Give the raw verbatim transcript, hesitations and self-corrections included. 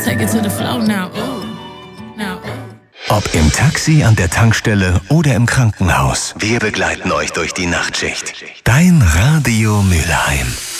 Take it to the floor now. Ooh. Now. Ob im Taxi, an der Tankstelle oder im Krankenhaus, wir begleiten euch durch die Nachtschicht. Dein Radio Mülheim.